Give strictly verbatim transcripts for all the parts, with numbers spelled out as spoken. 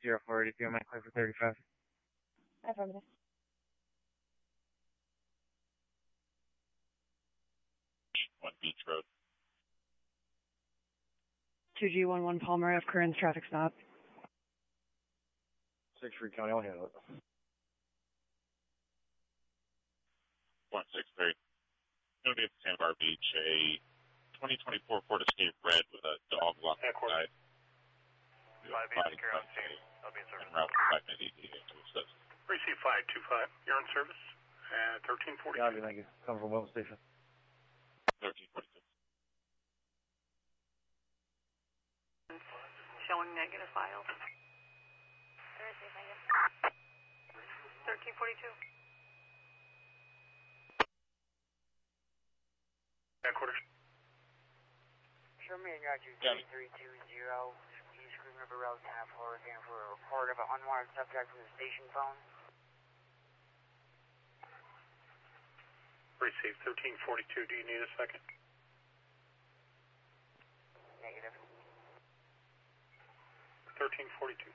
zero four eighty-two, I'm clear for thirty-five. Affirmative. one Beach Road. two G one one Palmer, F. Currents, traffic stop. six three County, I'll handle it. one six three. Going to be at Sandbar Beach, a twenty twenty-four Ford Escape Red with a dog locked inside. five eight, secure on scene. I'll be in service. En route to five eighty to assist. Receive five two five. You're on service at thirteen forty. Copy, thank you. Coming from Wilton Station. thirteen forty-two. Showing negative files. thirteen forty-two. Headquarters. Show me in Roger three three two zero, East Green River Road, ten four, again for a report of an unwanted subject from the station phone. Receive thirteen forty-two. Do you need a second? Negative. thirteen forty-two.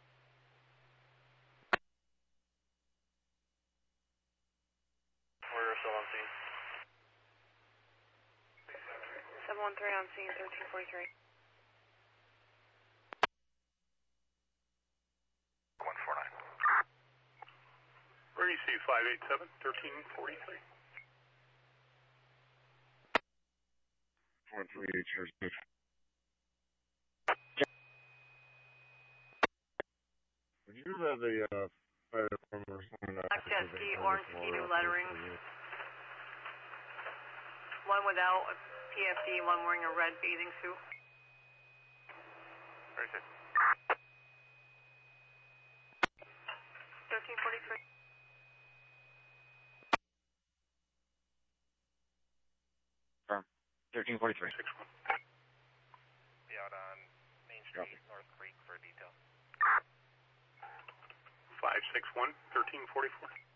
We're still on scene. seven one three on scene, thirteen forty-three. one four nine. Receive five eight seven, thirteen forty-three. four three eight, sure. Would you have the uh, fire department respond to Black jet ski, orange ski, new lettering. One without a P F D, one wearing a red bathing suit. Very good. thirteen forty-three. Firm. thirteen forty-three. six one. Be out on Main Street, North Creek for detail. five six one, thirteen forty-four.